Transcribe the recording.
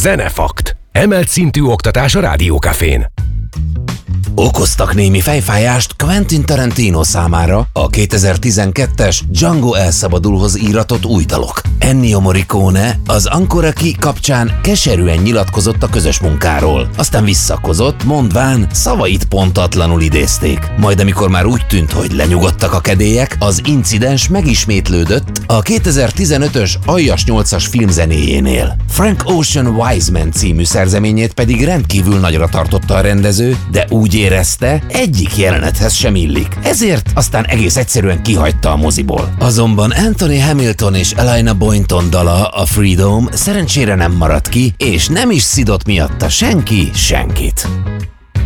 Zenefakt. Emelt szintű oktatás a Rádiókafén. Okoztak némi fejfájást Quentin Tarantino számára a 2012-es Django elszabadulhoz íratott új dalok. Ennio Morricone az Ancora Key kapcsán keserűen nyilatkozott a közös munkáról, aztán visszakozott, mondván szavait pontatlanul idézték. Majd amikor már úgy tűnt, hogy lenyugodtak a kedélyek, az incidens megismétlődött a 2015-ös Aljas 8-as filmzenéjénél. Frank Ocean Wiseman című szerzeményét pedig rendkívül nagyra tartotta a rendező, de úgy érezte, egyik jelenethez sem illik. Ezért aztán egész egyszerűen kihagyta a moziból. Azonban Anthony Hamilton és Elena Boynton dala, a Freedom, szerencsére nem maradt ki, és nem is szidott miatta senki senkit.